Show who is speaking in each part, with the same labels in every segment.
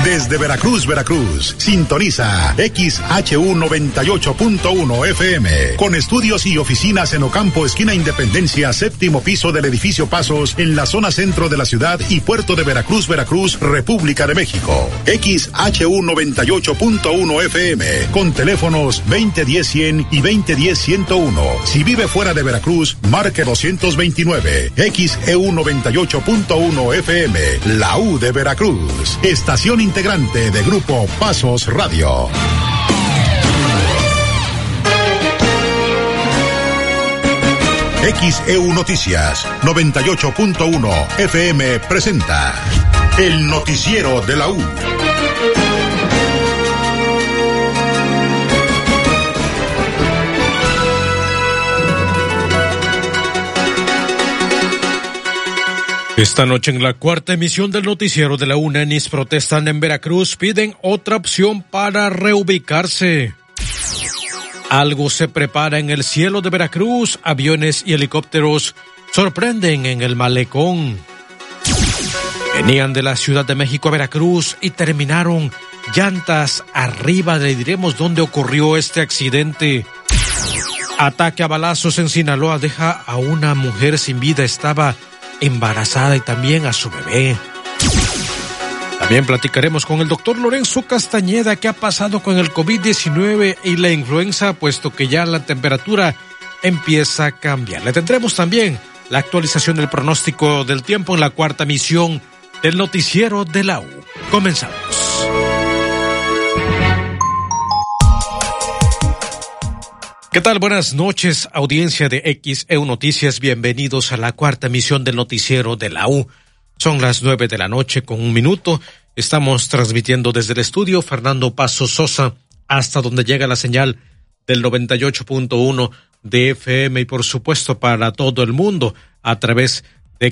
Speaker 1: Desde Veracruz, Veracruz, sintoniza XHU 98.1 FM, con estudios y oficinas en Ocampo, esquina Independencia, séptimo piso del edificio Pasos, en la zona centro de la ciudad y puerto de Veracruz, Veracruz, República de México. XHU 98.1 FM, con teléfonos 2010-100 y 2010-101. Si vive fuera de Veracruz, marque 229. XEU 98.1 FM, la U de Veracruz, estación integrante de Grupo Pasos Radio. XEU Noticias 98.1 FM presenta el noticiero de la U.
Speaker 2: Esta noche en la cuarta emisión del noticiero de la UNENIS protestan en Veracruz, piden otra opción para reubicarse. Algo se prepara en el cielo de Veracruz, aviones y helicópteros sorprenden en el malecón. Venían de la Ciudad de México a Veracruz y terminaron llantas arriba. Le diremos dónde ocurrió este accidente. Ataque a balazos en Sinaloa deja a una mujer sin vida, estaba embarazada y también a su bebé. También platicaremos con el doctor Lorenzo Castañeda qué ha pasado con el COVID-19 y la influenza, puesto que ya la temperatura empieza a cambiar. Le tendremos también la actualización del pronóstico del tiempo en la cuarta emisión del noticiero de la U. Comenzamos. ¿Qué tal? Buenas noches, audiencia de XEU Noticias. Bienvenidos a la cuarta emisión del noticiero de la U. Son las 9 de la noche con 1 minuto. Estamos transmitiendo desde el estudio Fernando Paso Sosa hasta donde llega la señal del 98.1 de FM y por supuesto para todo el mundo a través de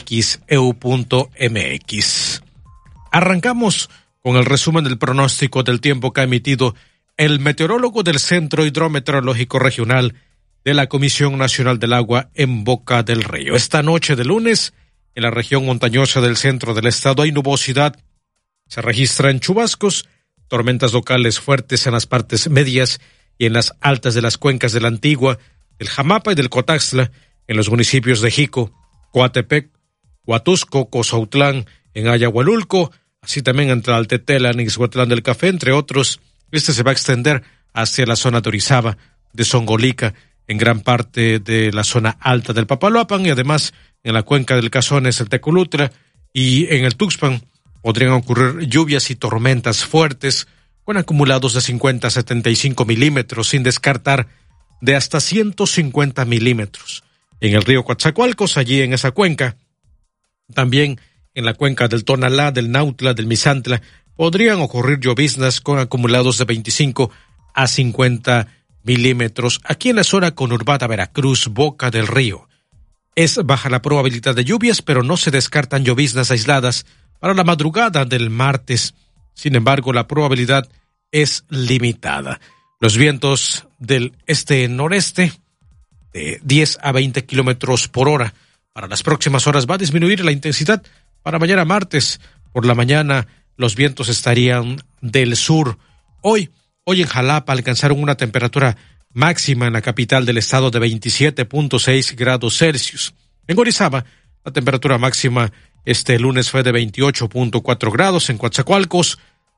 Speaker 2: XEU.mx. Arrancamos con el resumen del pronóstico del tiempo que ha emitido el meteorólogo del Centro Hidrometeorológico Regional de la Comisión Nacional del Agua en Boca del Río. Esta noche de lunes, en la región montañosa del centro del estado hay nubosidad. Se registran chubascos, tormentas locales fuertes en las partes medias y en las altas de las cuencas de la Antigua, del Jamapa y del Cotaxtla, en los municipios de Jico, Coatepec, Huatusco, Cozautlán, en Ayahualulco, así también en Tlaltetela, en Ixhuatlán del Café, entre otros. Este se va a extender hacia la zona de Orizaba, de Zongolica, en gran parte de la zona alta del Papaloapan y además en la cuenca del Cazones, el Tecolutla y en el Tuxpan podrían ocurrir lluvias y tormentas fuertes con acumulados de 50 a 75 milímetros, sin descartar de hasta 150 milímetros. En el río Coatzacoalcos, allí en esa cuenca, también en la cuenca del Tonalá, del Nautla, del Misantla, podrían ocurrir lloviznas con acumulados de 25 a 50 milímetros. Aquí en la zona conurbada Veracruz, Boca del Río, es baja la probabilidad de lluvias, pero no se descartan lloviznas aisladas para la madrugada del martes. Sin embargo, la probabilidad es limitada. Los vientos del este-noreste de 10 a 20 kilómetros por hora. Para las próximas horas va a disminuir la intensidad. Para mañana martes, por la mañana, los vientos estarían del sur. Hoy en Jalapa alcanzaron una temperatura máxima en la capital del estado de 27.6 grados Celsius. En Orizaba, la temperatura máxima este lunes fue de 28.4 grados. En Coatzacoalcos,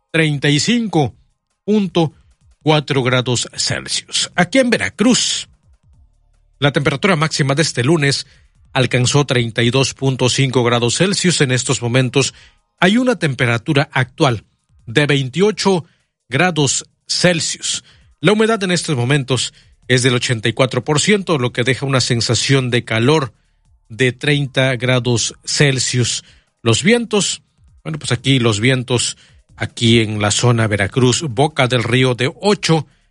Speaker 2: 35.4 grados Celsius. Aquí en Veracruz, la temperatura máxima de este lunes alcanzó 32.5 grados Celsius. En estos momentos hay una temperatura actual de 28 grados Celsius. La humedad en estos momentos es del 84%, lo que deja una sensación de calor de 30 grados Celsius. Los vientos, aquí los vientos, aquí en la zona Veracruz, Boca del Río, de 8